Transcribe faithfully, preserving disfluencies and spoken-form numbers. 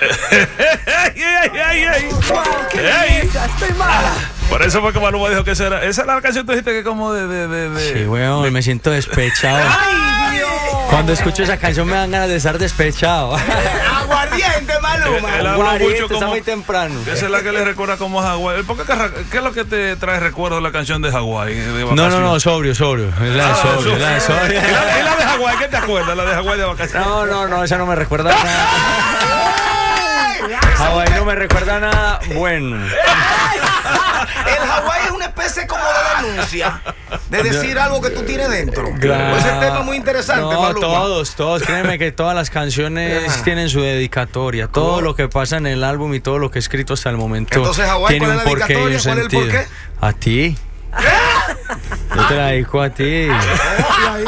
Estoy mala. Por eso fue que Maluma dijo que esa era, esa era la canción, tú dijiste que como de... de, de, de sí, weón, de... me siento despechado. ¡Ay, Dios! Cuando escucho esa canción me dan ganas de estar despechado. Aguardiente, Maluma. Él habla mucho como... Está muy temprano. Esa es la que le recuerda como Hawái. ¿Por qué, qué es lo que te trae recuerdo de la canción de Hawái? No, no, no, sobrio, sobrio. Es la de sobrio, es la de sobrio. ¿Y la, y la de Hawái? ¿Qué te acuerdas? La de Hawái de vacaciones. No, no, no, esa no me recuerda nada. Hawái no me recuerda nada bueno. El Hawái es una especie como de denuncia, de decir algo que tú tienes dentro. Claro. Ese tema es muy interesante, no, Maluma. todos, todos, créeme que todas las canciones Ajá. tienen su dedicatoria. Todo ¿Cómo? Lo que pasa en el álbum y todo lo que he escrito hasta el momento. Entonces, Hawái, tiene ¿cuál es la un porqué dedicatoria? y un ¿Cuál es el sentido. porqué? A ti. Yo te la dedico a ti.